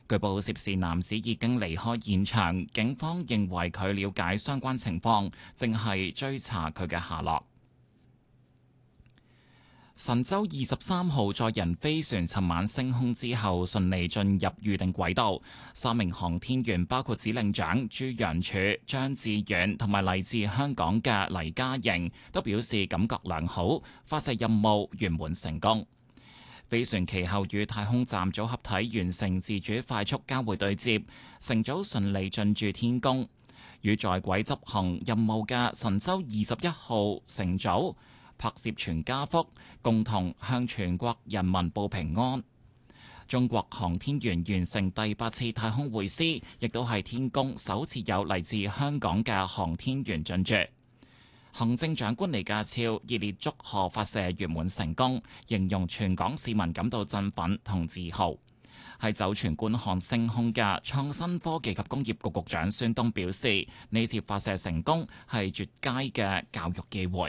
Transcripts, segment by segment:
據報涉事男子已經離開現場，警方認為佢了解相關情況，正係追查佢嘅下落。神舟23號載人飛船尋晚升空之後，順利進入預定軌道。3名航天員包括指令長朱楊柱、張志遠同埋嚟自香港嘅黎嘉瑩，都表示感覺良好，發射任務圓滿成功。飛船其後與太空站組合體完成自主快速交會對接，乘組順利進駐天宮。與在軌執行任務嘅神舟21號乘組拍攝全家福，共同向全國人民報平安。中國航天員完成第8次太空會師，亦都係天宮首次有嚟自香港嘅航天員進駐。行政長官李家超熱烈祝賀發射圓滿成功，形容全港市民感到振奮同自豪。喺酒泉觀看升空嘅創新科技及工業局局長孫東表示，呢次發射成功係絕佳嘅教育機會。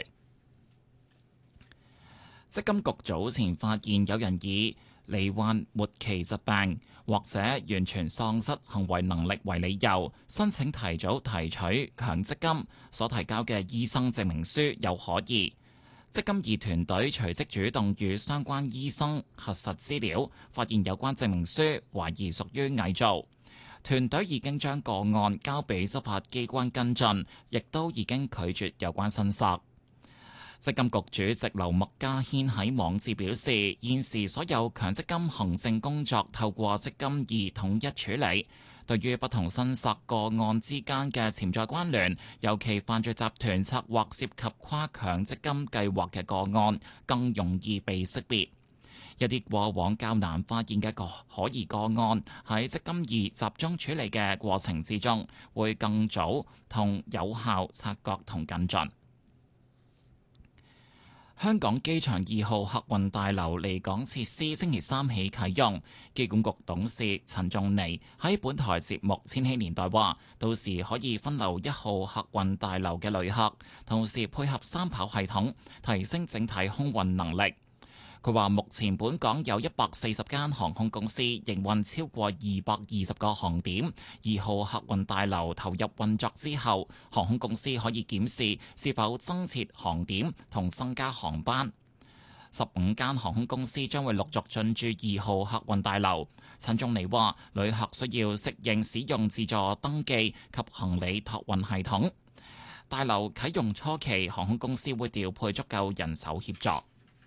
積金局早前發現有人以罹患末期疾病或者完全喪失行為能力為理由，申請提早提取強積金所提交嘅醫生證明書有可疑。積金易團隊隨即主動與相關醫生核實資料，發現有關證明書懷疑屬於偽造。團隊已經將個案交俾執法機關跟進，亦都已經拒絕有關申索。積金局主席劉麥嘉軒喺網誌表示，現時所有強積金行政工作透過積金易統一處理，對於不同申索個案之間嘅潛在關聯，尤其犯罪集團策劃涉及跨強積金計劃嘅個案，更容易被識別。一啲過往較難發現嘅可疑個案，喺積金易集中處理嘅過程之中，會更早同有效察覺同跟進。香港機場2號客運大樓離港設施星期三起啟用，機管局董事陳仲尼喺本台節目《千禧年代》話，到時可以分流1號客運大樓嘅旅客，同時配合三跑系統，提升整體空運能力。佢話：目前本港有140間航空公司營運超過220個航點。2號客運大樓投入運作之後，航空公司可以檢視是否增設航點同增加航班。15間航空公司將會陸續進駐2號客運大樓。陳仲尼話：旅客需要適應使用自助登記及行李託運系統。大樓啟用初期，航空公司會調配足夠人手協助。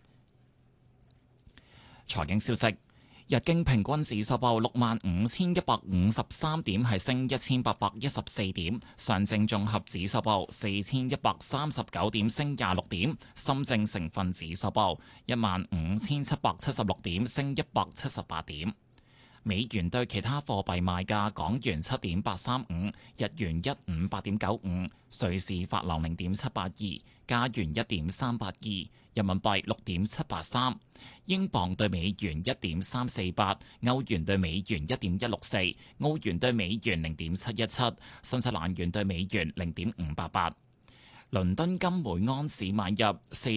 財經消息：日經平均指數報65,153點，係升1814點；上證綜合指數報4139點，升26點；深證成分指數報15,776點，升178點。美元對其他貨幣賣價：港元7.835，日元158.95，瑞士法郎0.782，加元1.382，人民幣6.783，英鎊對美元1.348，歐元對美元1.164，澳元對美元0.717，新西蘭元對美元0.588。倫敦金每安士買入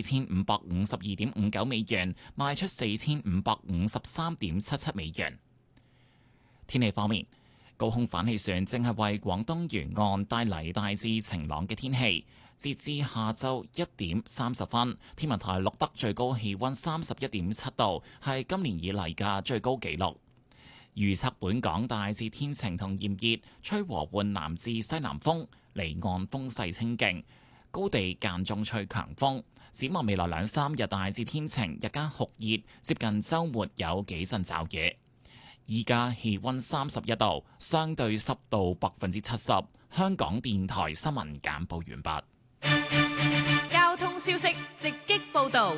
4552.59美元，賣出4553.77美元。天氣方面，高空反氣旋正係為廣東沿岸帶嚟大致晴朗嘅天氣。截至下晝1點30分，天文台錄得最高氣溫31.7度，係今年以嚟嘅最高紀錄。預測本港大致天晴同炎熱，吹和緩南至西南風，離岸風勢清勁，高地間中吹強風。展望未來2-3日大致天晴，日間酷熱，接近週末有幾陣驟雨。依家氣溫31度，相對濕度70%。香港電台新聞簡報完畢。 交通消息直擊報道。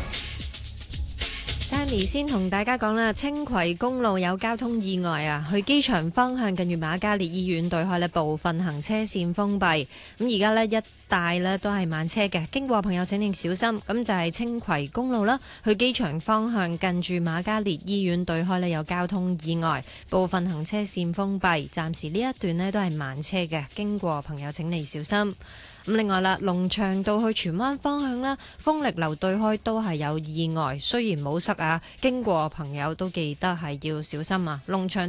Sammy 先同大家講啦，青葵公路有交通意外啊，去機場方向近住瑪嘉烈醫院對開呢部分行車線封閉，咁而家呢，一帶呢都係慢車嘅，經過朋友請你小心。咁就係青葵公路啦，去機場方向近住瑪嘉烈醫院對開呢有交通意外，部分行車線封閉，暫時呢一段呢都係慢車嘅，經過朋友請你小心。咁另外啦，龍翔道去荃灣方向啦，豐力樓對開都係有意外，雖然冇塞啊，經過朋友都記得係要小心啊。龍翔